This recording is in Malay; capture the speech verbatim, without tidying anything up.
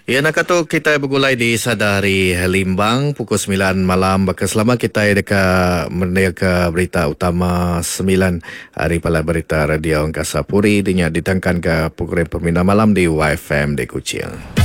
Ya nak kata kita bergulai di Sadari Limbang pukul sembilan malam. Maka selama kita dekat mendengar berita utama sembilan hari pala berita radio Angkasa Puri dinya ditangkan ke pukul sembilan malam di Y F M di Kuching.